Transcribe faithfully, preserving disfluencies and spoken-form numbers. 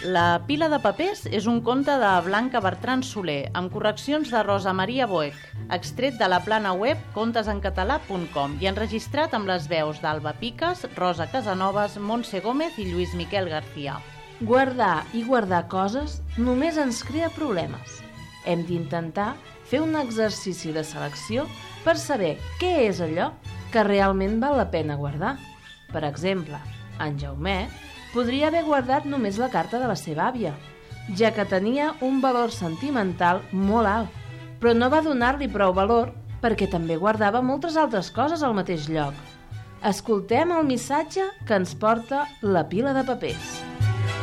La pila de papers és un conte de Blanca Bertran Soler, amb correccions de Rosa Maria Boech, extret de la plana web contesencatalà punt com i enregistrat amb les veus d'Alba Piques, Rosa Casanovas, Montse Gómez i Lluís Miquel García. Guardar i guardar coses només ens crea problemes. Hem d'intentar fer un exercici de selecció per saber què és allò que realment val la pena guardar. Per exemple, en Jaumet podria haver guardat només la carta de la seva àvia, ja que tenia un valor sentimental molt alt, però no va donar-li prou valor perquè també guardava moltes altres coses al mateix lloc. Escoltem el missatge que ens porta la pila de papers.